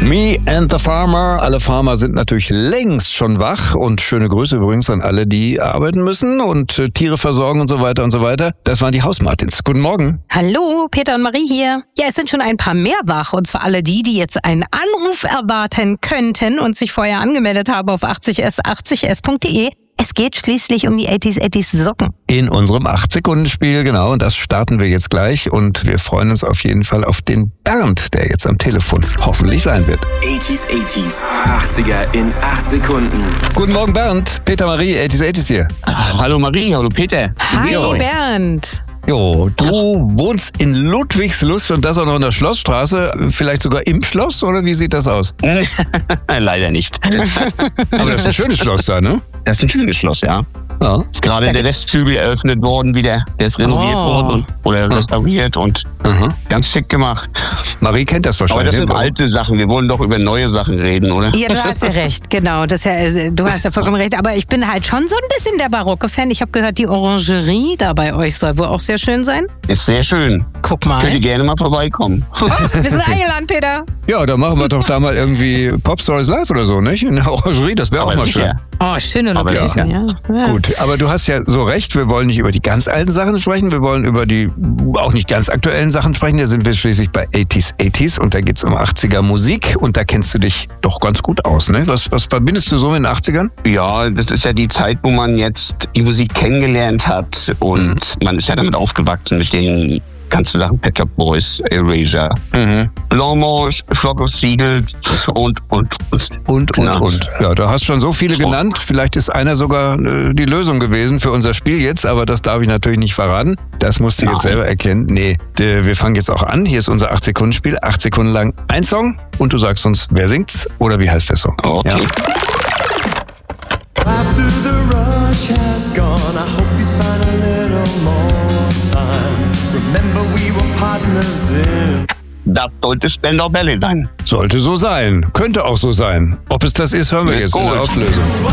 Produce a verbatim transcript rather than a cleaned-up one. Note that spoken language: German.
Me and the Farmer. Alle Farmer sind natürlich längst schon wach und schöne Grüße übrigens an alle, die arbeiten müssen und äh, Tiere versorgen und so weiter und so weiter. Das waren die Hausmartins. Guten Morgen. Hallo, Peter und Marie hier. Ja, es sind schon ein paar mehr wach und zwar alle die, die jetzt einen Anruf erwarten könnten und sich vorher angemeldet haben auf achtzig s achtzig s punkt de. Es geht schließlich um die achtziger achtziger Socken. In unserem acht-Sekunden-Spiel, genau, und das starten wir jetzt gleich und wir freuen uns auf jeden Fall auf den Bernd, der jetzt am Telefon hoffentlich sein wird. achtziger achtziger, achtziger in acht Sekunden. Guten Morgen Bernd, Peter Marie, achtziger achtziger hier. Ach, hallo Marie, hallo Peter. Hi Bernd. Jo, du wohnst in Ludwigslust und das auch noch in der Schlossstraße, vielleicht sogar im Schloss, oder wie sieht das aus? Leider nicht. Aber das ist ein schönes Schloss da, ne? Das ist ein schönes Schloss, ja. Ja. Ist gerade der Westflügel eröffnet worden wieder. Der ist renoviert Oh. worden und, oder restauriert und Aha. ganz schick gemacht. Marie kennt das Aber wahrscheinlich. das sind ne? alte Sachen. Wir wollen doch über neue Sachen reden, oder? Ja, du hast ja recht, genau. Das ist ja, du hast ja vollkommen recht. Aber ich bin halt schon so ein bisschen der barocke Fan. Ich habe gehört, die Orangerie da bei euch soll wohl auch sehr schön sein. Ist sehr schön. Guck mal. Könnt ihr gerne mal vorbeikommen. Oh, wir sind eingeladen, Peter. Ja, da machen wir doch da mal irgendwie Pop Stories Live oder so, nicht? In der Orangerie, das wäre auch Aber mal sicher. schön. Oh, schöne Aber Location, ja. ja. Gut, aber du hast ja so recht, wir wollen nicht über die ganz alten Sachen sprechen, wir wollen über die auch nicht ganz aktuellen Sachen sprechen. Da sind wir schließlich bei achtziger achtziger und da geht's um achtziger Musik und da kennst du dich doch ganz gut aus, ne? Was, was verbindest du so mit den achtzigern? Ja, das ist ja die Zeit, wo man jetzt die Musik kennengelernt hat und mhm. man ist ja damit aufgewachsen mit den ganzen Sachen, Pet Shop Boys, Erasure, Mhm. Blanche, Flock of Seagulls und, und, und. Und, Genau. und, und. Ja, du hast schon so viele So. genannt. Vielleicht ist einer sogar äh, die Lösung gewesen für unser Spiel jetzt, aber das darf ich natürlich nicht verraten. Das musst du jetzt Nein. selber erkennen. Nee, d- wir fangen jetzt auch an. Hier ist unser acht-Sekunden-Spiel. Acht Sekunden lang ein Song und du sagst uns, wer singt's oder wie heißt der Song. Okay. Ja. After the rush has gone, I hope you find a little more time. Remember we were partners in. Das sollte Spender Ballet sein. Sollte so sein. Könnte auch so sein. Ob es das ist, hören wir Ja, jetzt in der gut. Auflösung. What